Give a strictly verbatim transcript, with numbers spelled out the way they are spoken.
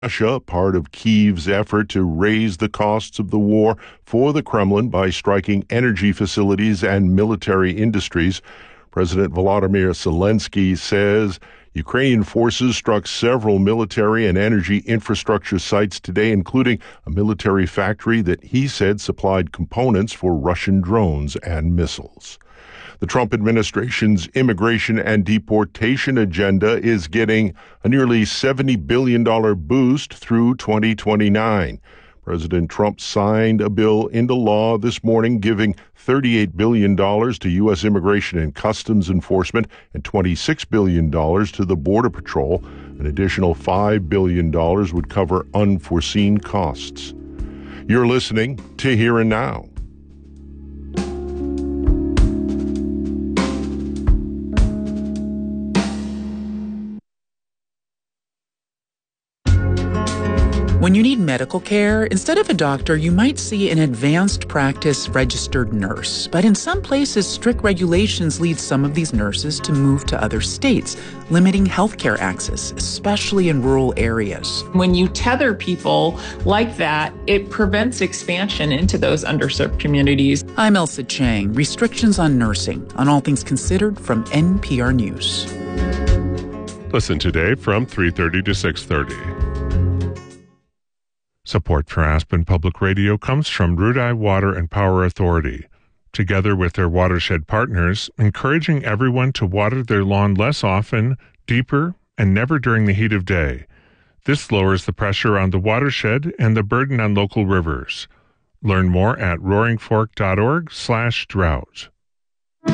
Russia, part of Kyiv's effort to raise the costs of the war for the Kremlin by striking energy facilities and military industries. President Volodymyr Zelensky says Ukrainian forces struck several military and energy infrastructure sites today, including a military factory that he said supplied components for Russian drones and missiles. The Trump administration's immigration and deportation agenda is getting a nearly seventy billion dollars boost through twenty twenty-nine. President Trump signed a bill into law this morning giving thirty-eight billion dollars to U S Immigration and Customs Enforcement and twenty-six billion dollars to the Border Patrol. An additional five billion dollars would cover unforeseen costs. You're listening to Here and Now. When you need medical care, instead of a doctor, you might see an advanced practice registered nurse. But in some places, strict regulations lead some of these nurses to move to other states, limiting healthcare access, especially in rural areas. When you tether people like that, it prevents expansion into those underserved communities. I'm Elsa Chang. Restrictions on nursing, on All Things Considered from N P R News. Listen today from three thirty to six thirty. Support for Aspen Public Radio comes from Rudai Water and Power Authority. Together with their watershed partners, encouraging everyone to water their lawn less often, deeper, and never during the heat of day. This lowers the pressure on the watershed and the burden on local rivers. Learn more at roaring fork dot org slash drought.